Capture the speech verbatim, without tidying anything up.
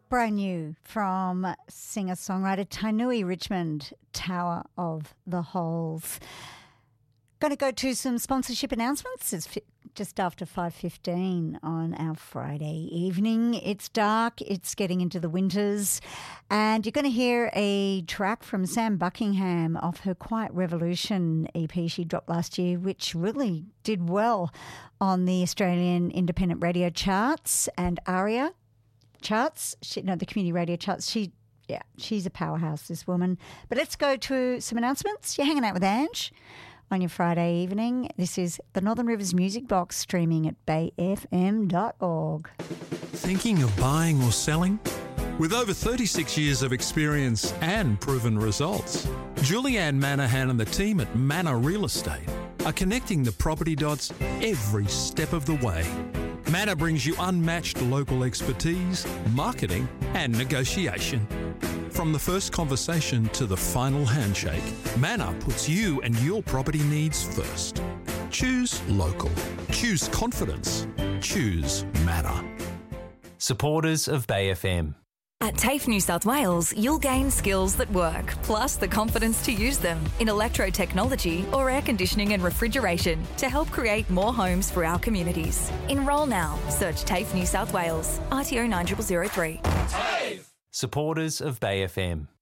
Brand new from singer-songwriter Tainui Richmond, Tower of the Holes. Going to go to some sponsorship announcements. It's fi- just after five fifteen on our Friday evening. It's dark. It's getting into the winters. And you're going to hear a track from Sam Buckingham off her Quiet Revolution E P she dropped last year, which really did well on the Australian independent radio charts and ARIA charts. She, no, the community radio charts. She, yeah, she's a powerhouse, this woman. But let's go to some announcements. You're hanging out with Ange on your Friday evening. This is the Northern Rivers Music Box, streaming at bay f m dot org. Thinking of buying or selling? With over thirty-six years of experience and proven results, Julianne Manahan and the team at Manor Real Estate are connecting the property dots every step of the way. Manor brings you unmatched local expertise, marketing and negotiation. From the first conversation to the final handshake, Manor puts you and your property needs first. Choose local. Choose confidence. Choose Manor. Supporters of Bay F M. At TAFE New South Wales, you'll gain skills that work, plus the confidence to use them in electro-technology or air conditioning and refrigeration to help create more homes for our communities. Enrol now. Search TAFE New South Wales. R T O nine zero zero three. Supporters of Bay F M.